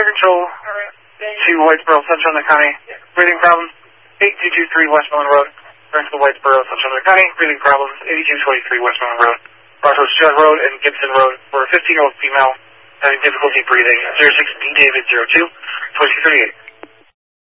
Fire Control to Whitesboro, Central County. Breathing problems, 8223 Westmoreland Road. Turn to Whitesboro, Central County. Breathing problems, 8223 Westmoreland Road. Crossroads Judd Road and Gibson Road for a 15-year-old female having difficulty breathing. 06 B David 02 2238.